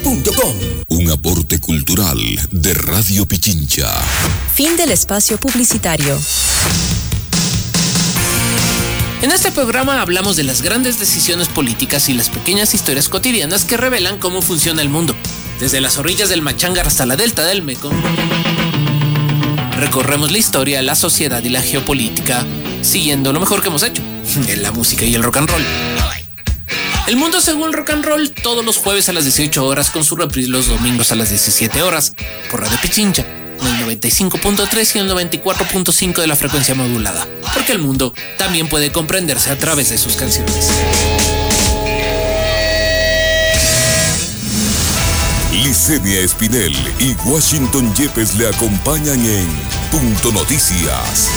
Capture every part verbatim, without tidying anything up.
punto com. Un aporte cultural de Radio Pichincha. Fin del espacio publicitario. En este programa hablamos de las grandes decisiones políticas y las pequeñas historias cotidianas que revelan cómo funciona el mundo. Desde las orillas del Machangar hasta la delta del Mekong, recorremos la historia, la sociedad y la geopolítica, siguiendo lo mejor que hemos hecho, en la música y el rock and roll. El mundo según rock and roll, todos los jueves a las dieciocho horas, con su reprise los domingos a las diecisiete horas, por Radio Pichincha, en el noventa y cinco punto tres y el noventa y cuatro punto cinco de la frecuencia modulada, porque el mundo también puede comprenderse a través de sus canciones. Licenia Espinel y Washington Yepes le acompañan en Punto Noticias.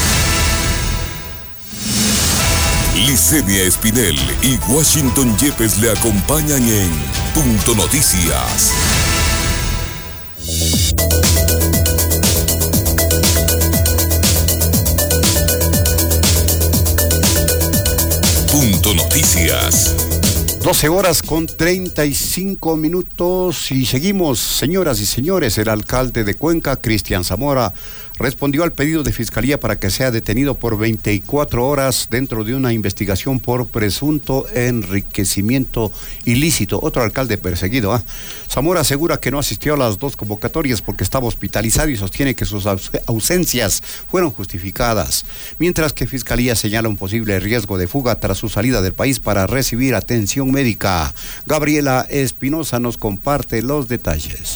Licenia Espinel y Washington Yepes le acompañan en Punto Noticias. Punto Noticias. doce horas con treinta y cinco minutos y seguimos, señoras y señores. El alcalde de Cuenca, Cristian Zamora, respondió al pedido de Fiscalía para que sea detenido por veinticuatro horas dentro de una investigación por presunto enriquecimiento ilícito. Otro alcalde perseguido. ¿eh? Zamora asegura que no asistió a las dos convocatorias porque estaba hospitalizado y sostiene que sus aus- ausencias fueron justificadas, mientras que Fiscalía señala un posible riesgo de fuga tras su salida del país para recibir atención médica. Gabriela Espinosa nos comparte los detalles.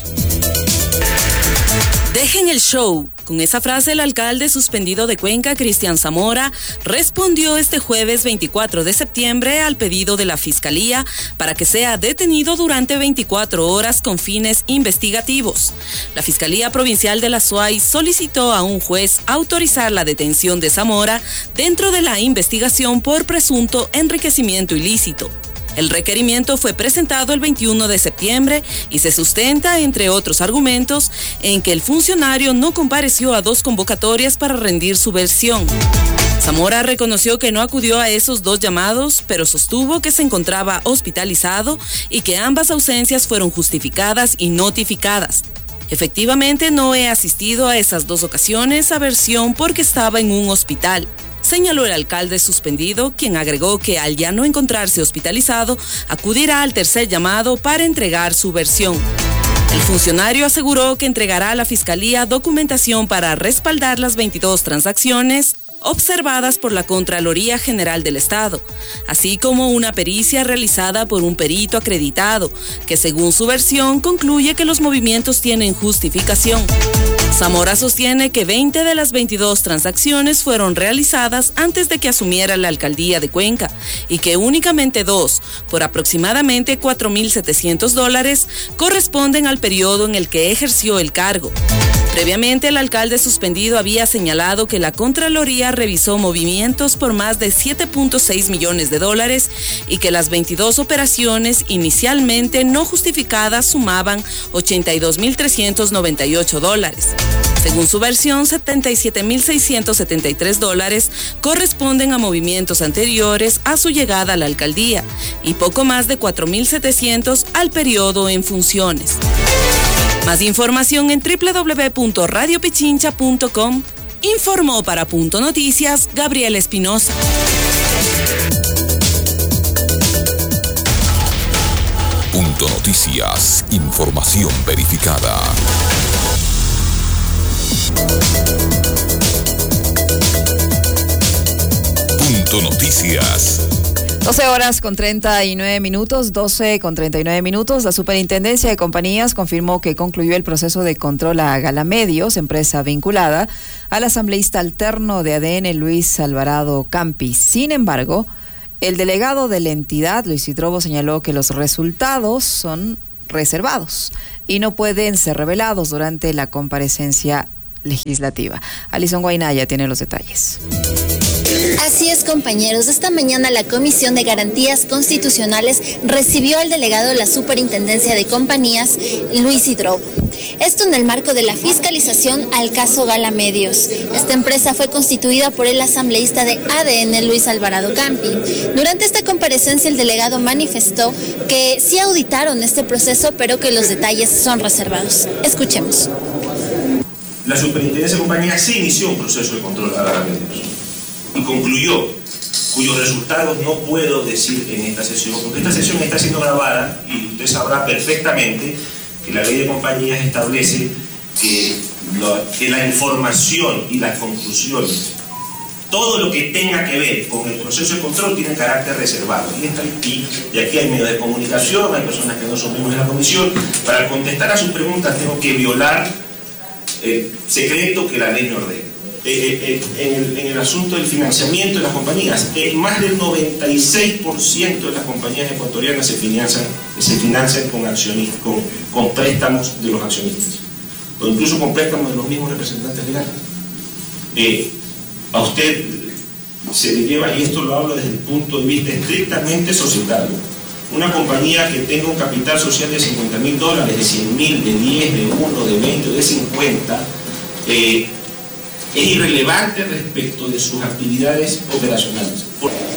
Dejen el show. Con esa frase, el alcalde suspendido de Cuenca, Cristian Zamora, respondió este jueves veinticuatro de septiembre al pedido de la Fiscalía para que sea detenido durante veinticuatro horas con fines investigativos. La Fiscalía Provincial de la Suay solicitó a un juez autorizar la detención de Zamora dentro de la investigación por presunto enriquecimiento ilícito. El requerimiento fue presentado el veintiuno de septiembre y se sustenta, entre otros argumentos, en que el funcionario no compareció a dos convocatorias para rendir su versión. Zamora reconoció que no acudió a esos dos llamados, pero sostuvo que se encontraba hospitalizado y que ambas ausencias fueron justificadas y notificadas. Efectivamente, no he asistido a esas dos ocasiones a versión porque estaba en un hospital, señaló el alcalde suspendido, quien agregó que al ya no encontrarse hospitalizado, acudirá al tercer llamado para entregar su versión. El funcionario aseguró que entregará a la Fiscalía documentación para respaldar las veintidós transacciones observadas por la Contraloría General del Estado, así como una pericia realizada por un perito acreditado, que según su versión concluye que los movimientos tienen justificación. Zamora sostiene que veinte de las veintidós transacciones fueron realizadas antes de que asumiera la alcaldía de Cuenca y que únicamente dos, por aproximadamente cuatro mil setecientos dólares, corresponden al periodo en el que ejerció el cargo. Previamente, el alcalde suspendido había señalado que la Contraloría revisó movimientos por más de siete punto seis millones de dólares y que las veintidós operaciones inicialmente no justificadas sumaban ochenta y dos mil trescientos noventa y ocho dólares. Según su versión, setenta y siete mil seiscientos setenta y tres dólares corresponden a movimientos anteriores a su llegada a la alcaldía y poco más de cuatro mil setecientos al periodo en funciones. Más información en doble u doble u doble u punto radio pichincha punto com. Informó para Punto Noticias Gabriela Espinosa. Punto Noticias, información verificada. Punto Noticias. doce horas con treinta y nueve minutos, doce con treinta y nueve minutos. La Superintendencia de Compañías confirmó que concluyó el proceso de control a Galamedios, empresa vinculada al asambleísta alterno de A D N Luis Alvarado Campi. Sin embargo, el delegado de la entidad, Luis Itrobo, señaló que los resultados son reservados y no pueden ser revelados durante la comparecencia legislativa. Alison Guainaya tiene los detalles. Así es, compañeros. Esta mañana la Comisión de Garantías Constitucionales recibió al delegado de la Superintendencia de Compañías, Luis Itrobo. Esto en el marco de la fiscalización al caso Gala Medios. Esta empresa fue constituida por el asambleísta de A D N, Luis Alvarado Campi. Durante esta comparecencia, el delegado manifestó que sí auditaron este proceso, pero que los detalles son reservados. Escuchemos. La Superintendencia de Compañías sí inició un proceso de control a Gala Medios y concluyó, cuyos resultados no puedo decir en esta sesión, porque esta sesión está siendo grabada y usted sabrá perfectamente que la ley de compañías establece que, lo, que la información y las conclusiones, todo lo que tenga que ver con el proceso de control tiene carácter reservado. Y, esta, y, y aquí hay medios de comunicación, hay personas que no son miembros de la comisión. Para contestar a sus preguntas tengo que violar el secreto que la ley me ordena. Eh, eh, eh, en, el, en el asunto del financiamiento de las compañías, eh, más del noventa y seis por ciento de las compañías ecuatorianas se financian, se financian con, accionistas, con, con préstamos de los accionistas, o incluso con préstamos de los mismos representantes legales. Eh, a usted se le lleva, y esto lo hablo desde el punto de vista estrictamente societario, una compañía que tenga un capital social de cincuenta mil dólares, de cien mil, de diez, de uno, de veinte, de cincuenta, eh, es irrelevante respecto de sus actividades operacionales.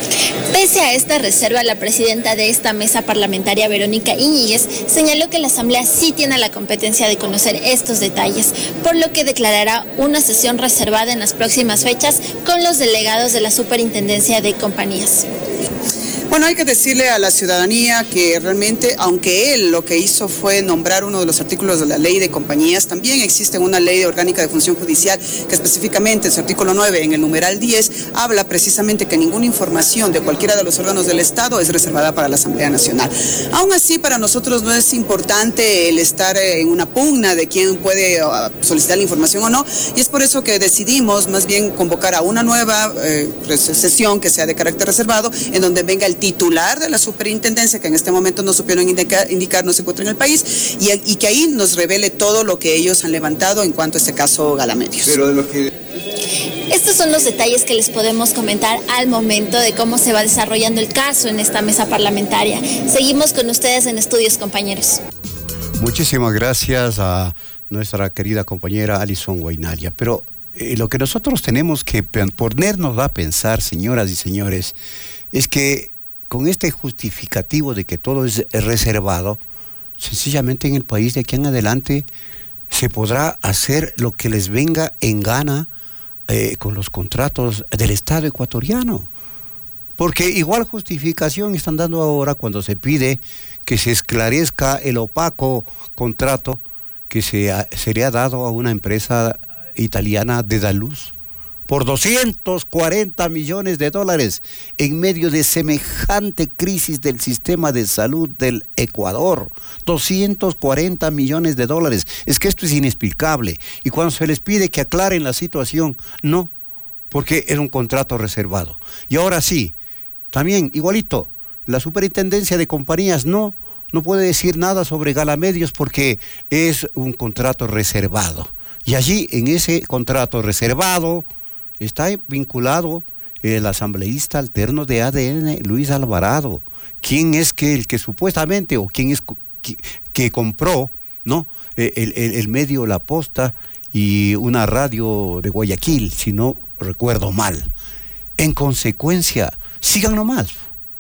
Pese a esta reserva, la presidenta de esta mesa parlamentaria, Verónica Iñiguez, señaló que la Asamblea sí tiene la competencia de conocer estos detalles, por lo que declarará una sesión reservada en las próximas fechas con los delegados de la Superintendencia de Compañías. Bueno, hay que decirle a la ciudadanía que realmente, aunque él lo que hizo fue nombrar uno de los artículos de la ley de compañías, también existe una ley orgánica de función judicial que específicamente en su artículo nueve, en el numeral diez, habla precisamente que ninguna información de cualquiera de los órganos del Estado es reservada para la Asamblea Nacional. Aún así, para nosotros no es importante el estar en una pugna de quién puede solicitar la información o no, y es por eso que decidimos más bien convocar a una nueva eh, sesión que sea de carácter reservado, en donde venga el titular de la superintendencia, que en este momento no supieron indicar, indicar no se encuentra en el país, y, y que ahí nos revele todo lo que ellos han levantado en cuanto a este caso Gala Medios. Pero de lo que... Estos son los detalles que les podemos comentar al momento de cómo se va desarrollando el caso en esta mesa parlamentaria. Seguimos con ustedes en estudios, compañeros. Muchísimas gracias a nuestra querida compañera Alison Guainalia. Pero eh, lo que nosotros tenemos que ponernos a pensar, señoras y señores, es que con este justificativo de que todo es reservado, sencillamente en el país de aquí en adelante se podrá hacer lo que les venga en gana eh, con los contratos del Estado ecuatoriano. Porque igual justificación están dando ahora cuando se pide que se esclarezca el opaco contrato que se, se le ha dado a una empresa italiana de Daluz por doscientos cuarenta millones de dólares en medio de semejante crisis del sistema de salud del Ecuador. doscientos cuarenta millones de dólares. Es que esto es inexplicable. Y cuando se les pide que aclaren la situación, no, porque era un contrato reservado. Y ahora sí, también igualito, la Superintendencia de Compañías no, no puede decir nada sobre Gala Medios porque es un contrato reservado. Y allí, en ese contrato reservado, está vinculado el asambleísta alterno de A D N, Luis Alvarado. ¿Quién es que el que supuestamente, o quién es que, que compró, ¿no? El, el, el medio La Posta y una radio de Guayaquil, si no recuerdo mal? En consecuencia, sigan nomás,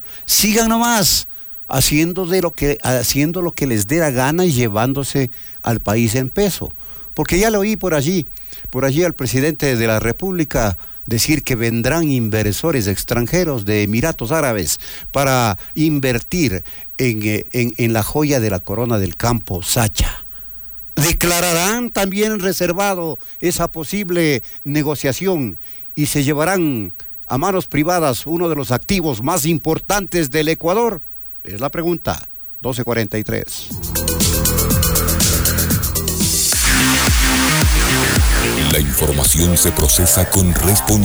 sigan nomás haciendo, de lo que, haciendo lo que les dé la gana y llevándose al país en peso. Porque ya lo oí por allí, por allí al presidente de la República decir que vendrán inversores extranjeros de Emiratos Árabes para invertir en, en, en la joya de la corona del campo, Sacha. Declararán también reservado esa posible negociación y se llevarán a manos privadas uno de los activos más importantes del Ecuador. Es la pregunta. doce cuarenta y tres. La información se procesa con responsabilidad.